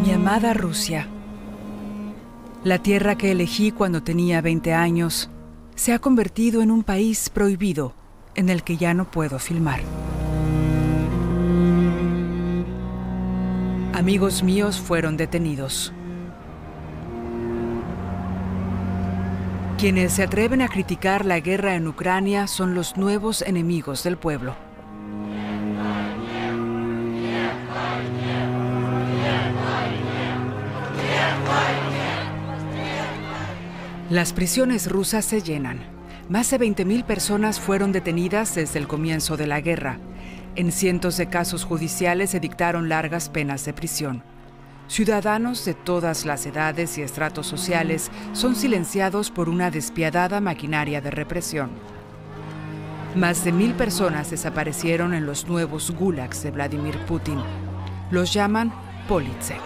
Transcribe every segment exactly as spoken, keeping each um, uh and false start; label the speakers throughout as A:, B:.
A: Mi amada Rusia, la tierra que elegí cuando tenía veinte años se ha convertido en un país prohibido en el que ya no puedo filmar. Amigos míos fueron detenidos. Quienes se atreven a criticar la guerra en Ucrania son los nuevos enemigos del pueblo. Las prisiones rusas se llenan. Más de veinte mil personas fueron detenidas desde el comienzo de la guerra. En cientos de casos judiciales se dictaron largas penas de prisión. Ciudadanos de todas las edades y estratos sociales son silenciados por una despiadada maquinaria de represión. Más de mil personas desaparecieron en los nuevos gulags de Vladimir Putin. Los llaman Politsek.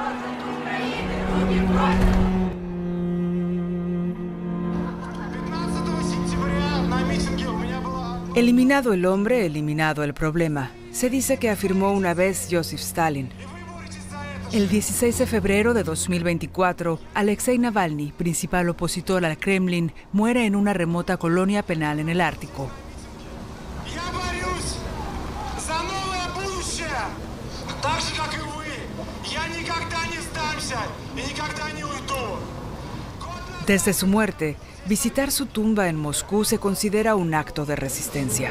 A: Eliminado el hombre, eliminado el problema. Se dice que afirmó una vez Joseph Stalin. El dieciséis de febrero de dos mil veinticuatro, Alexei Navalny, principal opositor al Kremlin, muere en una remota colonia penal en el Ártico. Desde su muerte, visitar su tumba en Moscú se considera un acto de resistencia.